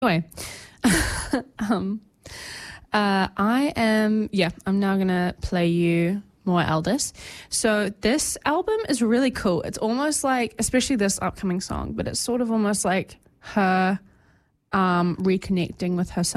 Anyway, um, I'm now going to play you more Aldous. So this album is really cool. It's almost like, especially this upcoming song, but it's sort of almost like her reconnecting with herself.